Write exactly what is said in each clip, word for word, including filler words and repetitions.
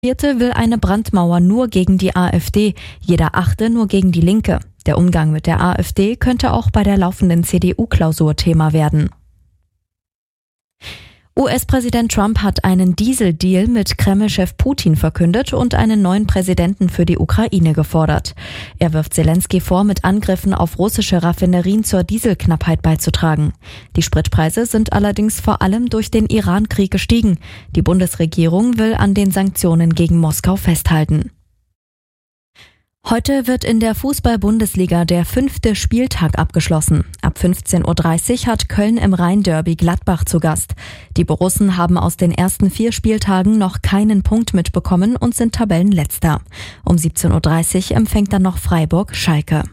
Vierte will eine Brandmauer nur gegen die AfD, jeder Achte nur gegen die Linke. Der Umgang mit der AfD könnte auch bei der laufenden C D U-Klausur Thema werden. U S-Präsident Trump hat einen Dieseldeal mit Kreml-Chef Putin verkündet und einen neuen Präsidenten für die Ukraine gefordert. Er wirft Zelensky vor, mit Angriffen auf russische Raffinerien zur Dieselknappheit beizutragen. Die Spritpreise sind allerdings vor allem durch den Iran-Krieg gestiegen. Die Bundesregierung will an den Sanktionen gegen Moskau festhalten. Heute wird in der Fußball-Bundesliga der fünfte Spieltag abgeschlossen. Ab fünfzehn Uhr dreißig hat Köln im Rhein-Derby Gladbach zu Gast. Die Borussen haben aus den ersten vier Spieltagen noch keinen Punkt mitbekommen und sind Tabellenletzter. Um siebzehn Uhr dreißig empfängt dann noch Freiburg Schalke.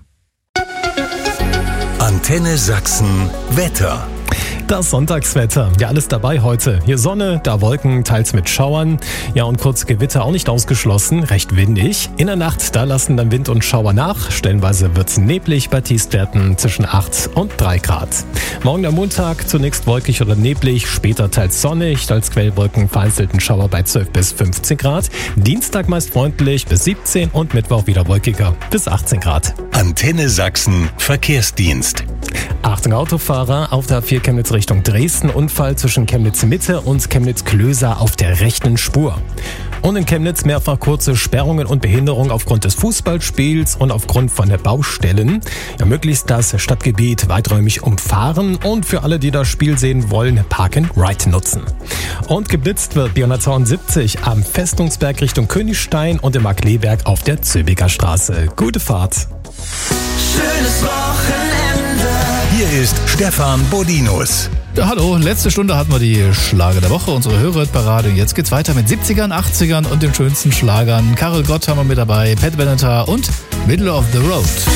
Antenne Sachsen Wetter. Das Sonntagswetter. Ja, alles dabei heute. Hier Sonne, da Wolken, teils mit Schauern. Ja, und kurz Gewitter auch nicht ausgeschlossen. Recht windig. In der Nacht, da lassen dann Wind und Schauer nach. Stellenweise wird's neblig bei Tiefstwerten zwischen acht und drei Grad. Morgen am Montag zunächst wolkig oder neblig, später teils sonnig. Als Quellwolken vereinzelten Schauer bei zwölf bis fünfzehn Grad. Dienstag meist freundlich bis siebzehn und Mittwoch wieder wolkiger bis achtzehn Grad. Antenne Sachsen Verkehrsdienst. Achtung Autofahrer, auf der A vier Chemnitz Richtung Dresden, Unfall zwischen Chemnitz Mitte und Chemnitz Klöser auf der rechten Spur. Und in Chemnitz mehrfach kurze Sperrungen und Behinderungen aufgrund des Fußballspiels und aufgrund von der Baustellen. Ja, möglichst das Stadtgebiet weiträumig umfahren und für alle, die das Spiel sehen wollen, Park and Ride nutzen. Und geblitzt wird B hundertzweiundsiebzig am Festungsberg Richtung Königstein und im Markleberg auf der Zöbiger Straße. Gute Fahrt! Schönes Wochenende. Hier ist Stefan Bodinus. Ja, hallo, letzte Stunde hatten wir die Schlager der Woche, unsere Hörerparade. Jetzt geht's weiter mit siebzigern, achtzigern und den schönsten Schlagern. Karel Gott haben wir mit dabei, Pat Benatar und Middle of the Road.